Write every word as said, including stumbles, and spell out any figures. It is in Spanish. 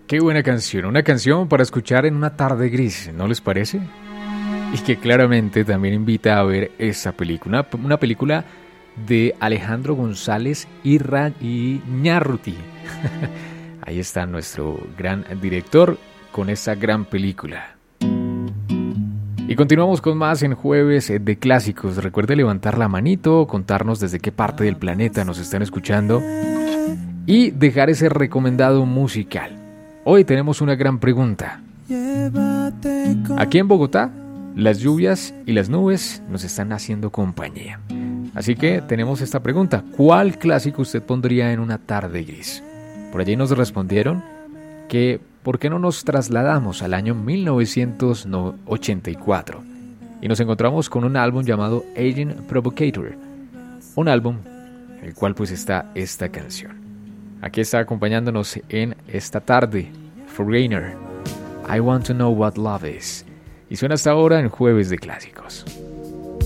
Qué buena canción, una canción para escuchar en una tarde gris, ¿no les parece? Y que claramente también invita a ver esa película, una, una película de Alejandro González Iñárritu. Ahí está nuestro gran director con esta gran película. Y continuamos con más en Jueves de Clásicos. Recuerde levantar la manito, contarnos desde qué parte del planeta nos están escuchando y dejar ese recomendado musical. Hoy tenemos una gran pregunta. Aquí en Bogotá, las lluvias y las nubes nos están haciendo compañía. Así que tenemos esta pregunta. ¿Cuál clásico usted pondría en una tarde gris? Por allí nos respondieron que ¿por qué no nos trasladamos al año mil novecientos ochenta y cuatro? Y nos encontramos con un álbum llamado Agent Provocator. Un álbum en el cual pues está esta canción. Aquí está acompañándonos en esta tarde, Foreigner, I Want to Know What Love Is. Y suena hasta ahora en Jueves de Clásicos.